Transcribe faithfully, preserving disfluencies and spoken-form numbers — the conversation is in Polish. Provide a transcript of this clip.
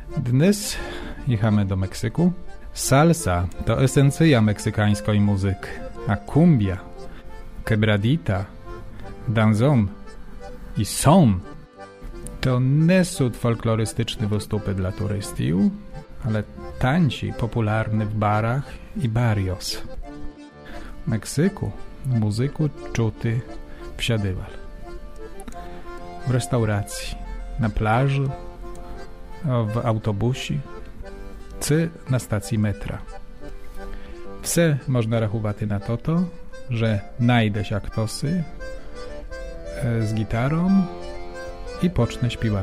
Dnes jechamy do Meksyku. Salsa to esencja meksykańskiej muzyki, a cumbia, quebradita, danzón i son to nie są folklorystyczne występy dla turystów, ale tańci popularne w barach i barrios. W Meksyku muzyku czuty wsiadywal. W restauracji, na plaży, w autobusie czy na stacji metra. Все można rachувати na to, to że najdę się ktoś z gitarą i pocznę śpiewać.